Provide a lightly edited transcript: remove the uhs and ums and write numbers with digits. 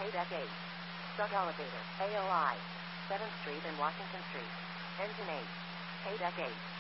Deck 8. Truck elevator, AOI. 7th Street and Washington Street. Engine 8. Deck 8.